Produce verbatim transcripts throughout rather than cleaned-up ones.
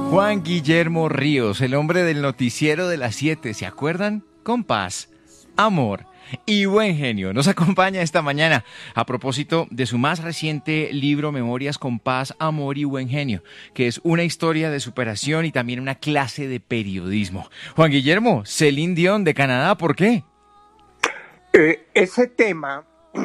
Juan Guillermo Ríos, el hombre del noticiero de las siete, ¿se acuerdan? Con paz, amor y buen genio. Nos acompaña esta mañana a propósito de su más reciente libro Memorias con paz, amor y buen genio, que es una historia de superación y también una clase de periodismo. Juan Guillermo, Celine Dion de Canadá, ¿por qué? Eh, ese tema,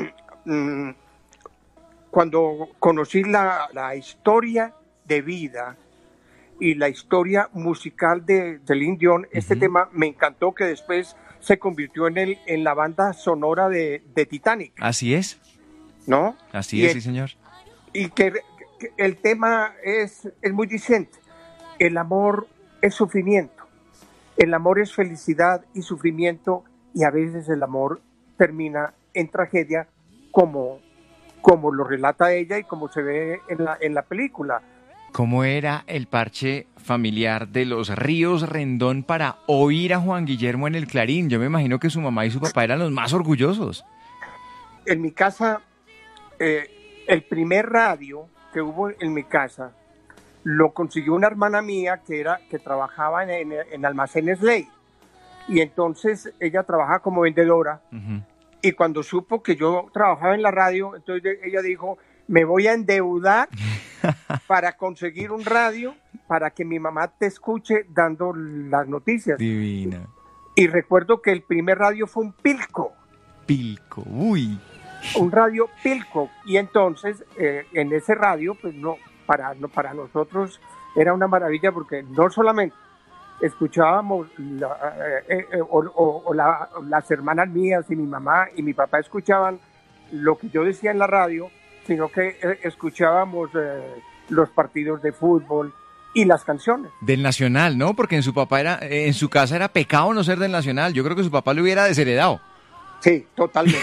cuando conocí la, la historia de vida y la historia musical de Celine Dion, uh-huh. Este tema me encantó, que después se convirtió en el en la banda sonora de, de Titanic. Así es. ¿No? Así y es, el, sí, señor. Y que, que el tema es, es muy diciente. El amor es sufrimiento. El amor es felicidad y sufrimiento, y a veces el amor termina en tragedia, como, como lo relata ella y como se ve en la, en la película. ¿Cómo era el parche familiar de los Ríos Rendón para oír a Juan Guillermo en el Clarín? Yo me imagino que su mamá y su papá eran los más orgullosos. En mi casa, eh, el primer radio que hubo en mi casa lo consiguió una hermana mía que, era, que trabajaba en, en, en Almacenes Ley. Y entonces ella trabajaba como vendedora. Uh-huh. Y cuando supo que yo trabajaba en la radio, entonces ella dijo, me voy a endeudar para conseguir un radio para que mi mamá te escuche dando las noticias. Divina. Y recuerdo que el primer radio fue un Pilco. Pilco, uy. Un radio Pilco. Y entonces eh, en ese radio, pues no, para, no, para nosotros era una maravilla, porque no solamente escuchábamos la, eh, eh, o, o, o la, las hermanas mías y mi mamá y mi papá escuchaban lo que yo decía en la radio, sino que eh, escuchábamos eh, los partidos de fútbol y las canciones. Del Nacional, ¿no? Porque en su papá era, en su casa era pecado no ser del Nacional. Yo creo que su papá lo hubiera desheredado. Sí, totalmente.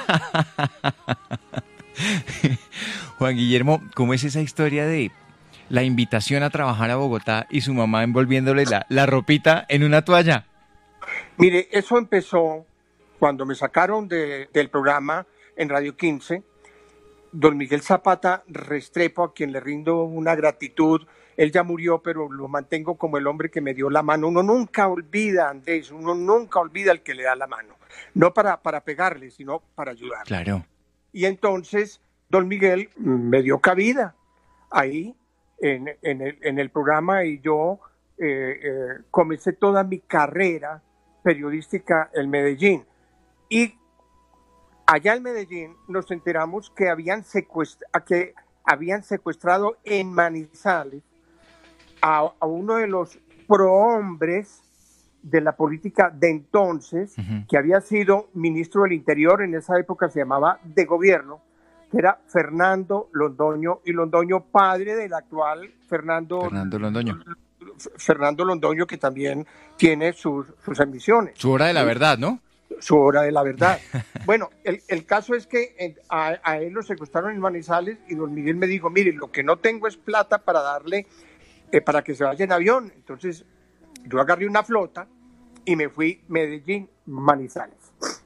Juan Guillermo, ¿cómo es esa historia de la invitación a trabajar a Bogotá y su mamá envolviéndole la, la ropita en una toalla? Mire, eso empezó cuando me sacaron de, del programa en Radio quince. Don Miguel Zapata Restrepo, a quien le rindo una gratitud. Él ya murió, pero lo mantengo como el hombre que me dio la mano. Uno nunca olvida, Andrés, uno nunca olvida al que le da la mano. No para, para pegarle, sino para ayudar. Claro. Y entonces, don Miguel me dio cabida ahí en, en, el, en el programa, y yo eh, eh, comencé toda mi carrera periodística en Medellín. Y allá en Medellín nos enteramos que habían, secuestra, que habían secuestrado en Manizales a, a uno de los prohombres de la política de entonces, uh-huh. que había sido ministro del Interior, en esa época se llamaba de gobierno, que era Fernando Londoño, y Londoño padre del actual Fernando, Fernando Londoño. Fernando Londoño, que también tiene sus, sus emisiones. Su hora de la verdad, ¿no? Su hora de la verdad. Bueno, el, el caso es que a, a él lo secuestraron en Manizales, y don Miguel me dijo, mire, lo que no tengo es plata para darle, eh, para que se vaya en avión. Entonces yo agarré una flota y me fui Medellín, Manizales.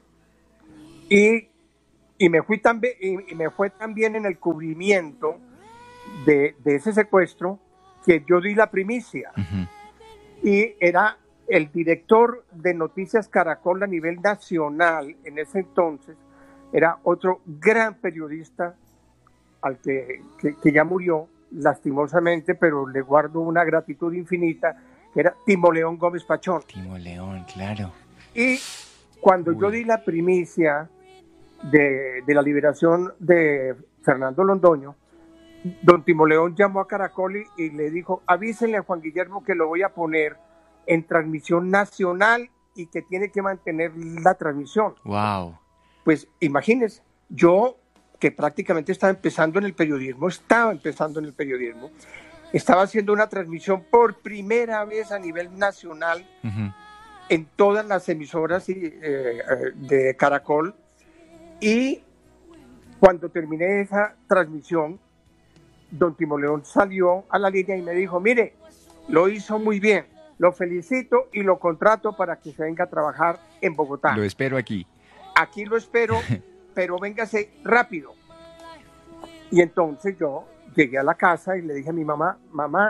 Y, y, me fui también, y, y me fue también en el cubrimiento de, de ese secuestro que yo di la primicia. Uh-huh. Y era el director de Noticias Caracol a nivel nacional en ese entonces, era otro gran periodista al que, que, que ya murió lastimosamente, pero le guardo una gratitud infinita, que era Timo León Gómez Pachón. Timo León, claro. Y cuando Uy. yo di la primicia de, de la liberación de Fernando Londoño, don Timo León llamó a Caracol y, y le dijo, avísenle a Juan Guillermo que lo voy a poner en transmisión nacional y que tiene que mantener la transmisión. Wow. Pues imagínense, yo que prácticamente estaba empezando en el periodismo, estaba empezando en el periodismo, estaba haciendo una transmisión por primera vez a nivel nacional, uh-huh. en todas las emisoras y, eh, de Caracol, y cuando terminé esa transmisión, don Timo León salió a la línea y me dijo, mire, lo hizo muy bien, lo felicito y lo contrato para que se venga a trabajar en Bogotá. Lo espero aquí. Aquí lo espero, pero véngase rápido. Y entonces yo llegué a la casa y le dije a mi mamá, mamá,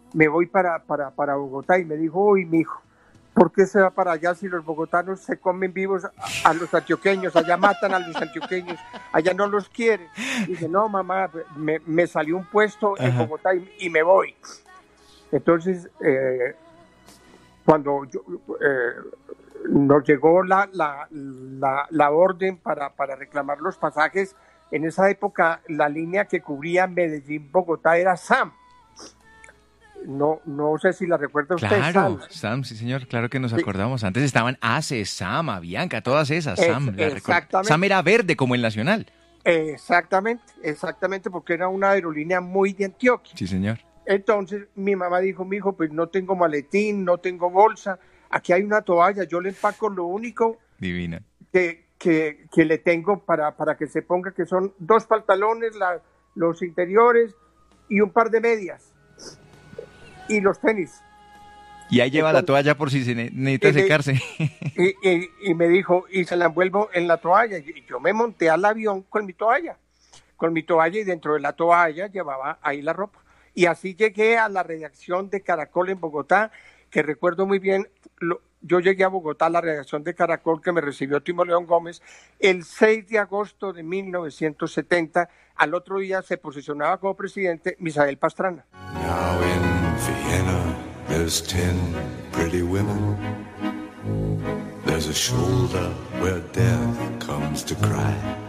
me voy para, para, para Bogotá. Y me dijo, uy, mijo, ¿por qué se va para allá si los bogotanos se comen vivos a, a los antioqueños? Allá matan a los antioqueños, allá no los quieren. Y dije, no, mamá, me, me salió un puesto en Ajá. Bogotá y, y me voy. Entonces, eh, cuando yo, eh, nos llegó la, la, la, la orden para, para reclamar los pasajes, en esa época la línea que cubría Medellín-Bogotá era SAM. No, no sé si la recuerda usted. Claro, SAM, SAM sí señor, claro que nos sí. acordamos. Antes estaban ACE, SAM, Avianca, todas esas, es, SAM. La exactamente. SAM era verde como el Nacional. Exactamente, exactamente, porque era una aerolínea muy de Antioquia. Sí señor. Entonces mi mamá dijo, mi hijo, pues no tengo maletín, no tengo bolsa, aquí hay una toalla, yo le empaco lo único Divina. que, que, que le tengo para, para que se ponga, que son dos pantalones, la, los interiores y un par de medias y los tenis. Y ahí lleva Entonces, la toalla por si se necesita y secarse. Y, y, y me dijo, y se la envuelvo en la toalla, y yo me monté al avión con mi toalla, con mi toalla y dentro de la toalla llevaba ahí la ropa. Y así llegué a la redacción de Caracol en Bogotá, que recuerdo muy bien, lo, yo llegué a Bogotá a la redacción de Caracol que me recibió Timo León Gómez el seis de agosto de mil novecientos setenta. Al otro día se posicionaba como presidente Misael Pastrana. Now in Vienna there's ten pretty women. There's a shoulder where death comes to cry.